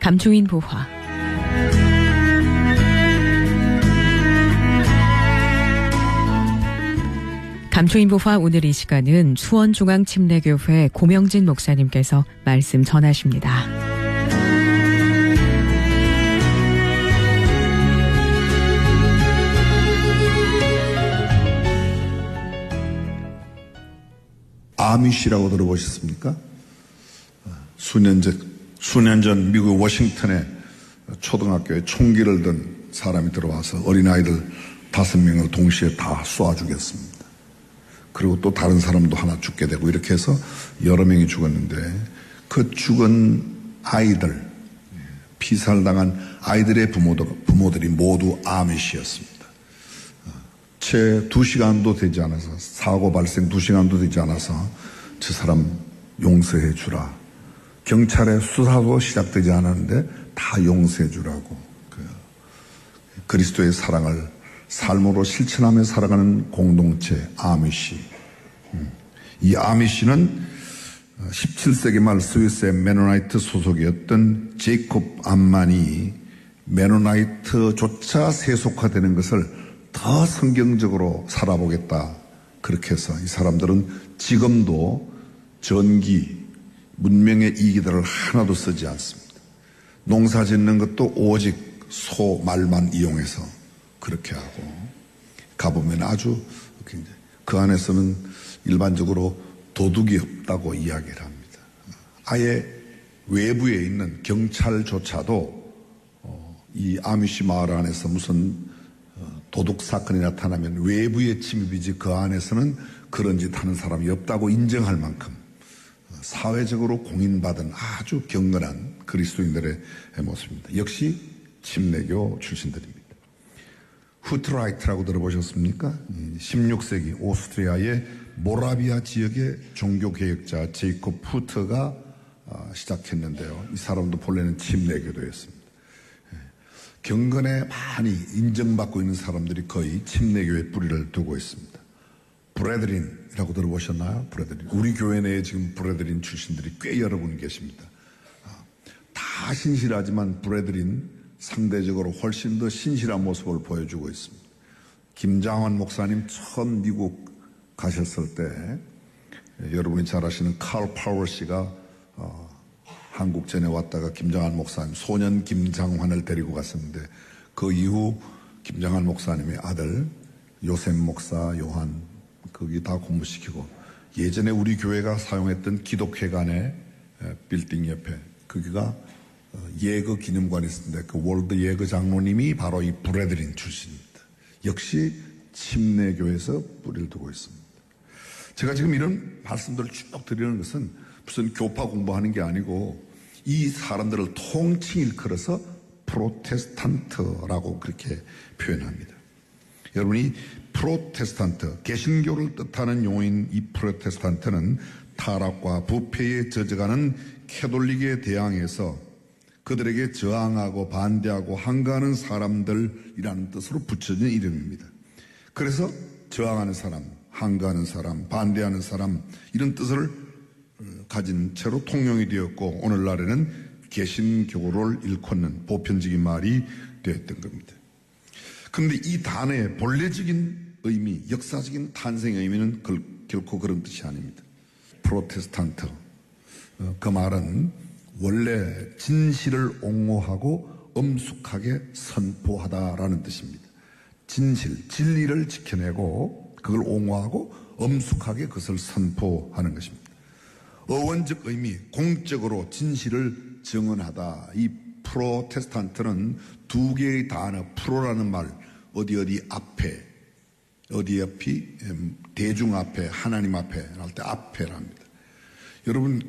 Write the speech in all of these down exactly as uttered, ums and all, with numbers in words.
감초인 보화. 감초인 보화 오늘 이 시간은 수원중앙침례교회 고명진 목사님께서 말씀 전하십니다. 아미시라고 들어보셨습니까? 수년 전, 수년 전 미국 워싱턴에 초등학교에 총기를 든 사람이 들어와서 어린아이들 다섯 명을 동시에 다 쏘아 죽였습니다. 그리고 또 다른 사람도 하나 죽게 되고 이렇게 해서 여러 명이 죽었는데 그 죽은 아이들, 피살당한 아이들의 부모들, 부모들이 모두 아미시였습니다. 채 두 시간도 되지 않아서, 사고 발생 두 시간도 되지 않아서 저 사람 용서해 주라. 경찰의 수사도 시작되지 않았는데 다 용서해 주라고. 그 그리스도의 사랑을 삶으로 실천하며 살아가는 공동체 아미시. 이 아미시는 십칠 세기 말 스위스의 메노나이트 소속이었던 제이콥 암만이 메노나이트조차 세속화되는 것을 더 성경적으로 살아보겠다. 그렇게 해서 이 사람들은 지금도 전기, 문명의 이기들을 하나도 쓰지 않습니다. 농사 짓는 것도 오직 소, 말만 이용해서 그렇게 하고, 가보면 아주 그 안에서는 일반적으로 도둑이 없다고 이야기를 합니다. 아예 외부에 있는 경찰조차도 이 아미시 마을 안에서 무슨 도둑 사건이 나타나면 외부의 침입이지 그 안에서는 그런 짓 하는 사람이 없다고 인정할 만큼 사회적으로 공인받은 아주 경건한 그리스도인들의 모습입니다. 역시 침례교 출신들입니다. 후트라이트라고 들어보셨습니까? 십육 세기 오스트리아의 모라비아 지역의 종교개혁자 제이콥 후트가 시작했는데요. 이 사람도 본래는 침례교도였습니다. 경건에 많이 인정받고 있는 사람들이 거의 침례교에 뿌리를 두고 있습니다. 브레드린이라고 들어보셨나요? 브레드린. 우리 교회 내에 지금 브레드린 출신들이 꽤 여러분 계십니다. 다 신실하지만 브레드린 상대적으로 훨씬 더 신실한 모습을 보여주고 있습니다. 김장환 목사님 처음 미국 가셨을 때 여러분이 잘 아시는 칼 파월 씨가 어, 한국 전에 왔다가 김장환 목사님, 소년 김장환을 데리고 갔었는데 그 이후 김장환 목사님의 아들 요셉 목사, 요한 거기 다 공부시키고 예전에 우리 교회가 사용했던 기독회관의 빌딩 옆에 거기가 예거 기념관이 있었는데 그 월드 예거 장로님이 바로 이 브레드린 출신입니다. 역시 침례교에서 뿌리를 두고 있습니다. 제가 지금 이런 말씀들을 쭉 드리는 것은 무슨 교파 공부하는 게 아니고 이 사람들을 통칭 일컬어서 프로테스탄트라고 그렇게 표현합니다. 여러분이 프로테스탄트, 개신교를 뜻하는 용어인 이 프로테스탄트는 타락과 부패에 젖어가는 캐톨릭에 대항해서 그들에게 저항하고 반대하고 항거하는 사람들이라는 뜻으로 붙여진 이름입니다. 그래서 저항하는 사람, 항거하는 사람, 반대하는 사람 이런 뜻을 가진 채로 통용이 되었고 오늘날에는 개신교를 일컫는 보편적인 말이 되었던 겁니다. 그런데 이 단어의 본래적인 의미, 역사적인 탄생의 의미는 결코 그런 뜻이 아닙니다. 프로테스탄트, 그 말은 원래 진실을 옹호하고 엄숙하게 선포하다라는 뜻입니다. 진실, 진리를 지켜내고 그걸 옹호하고 엄숙하게 그것을 선포하는 것입니다. 어원적 의미, 공적으로 진실을 증언하다. 이 프로테스탄트는 두 개의 단어, 프로라는 말, 어디 어디 앞에, 어디 앞이 대중 앞에, 하나님 앞에 할 때 앞에랍니다. 여러분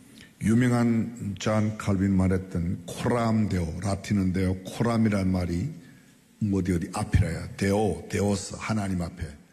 유명한 존 칼빈 말했던 코람 데오, 라틴은 데오, 코람이라는 말이 어디 어디 앞이라야. 데오, 데오스, 하나님 앞에.